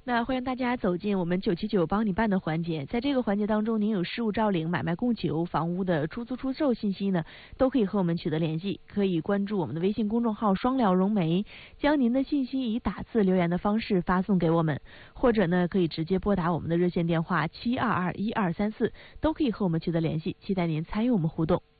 那欢迎大家走进我们979帮你办的环节，在这个环节当中，您有事务招领、买卖供求、房屋的出租出售信息呢，都可以和我们取得联系。可以关注我们的微信公众号双聊融媒，将您的信息以打字留言的方式发送给我们，或者呢可以直接拨打我们的热线电话7221234，都可以和我们取得联系。期待您参与我们互动。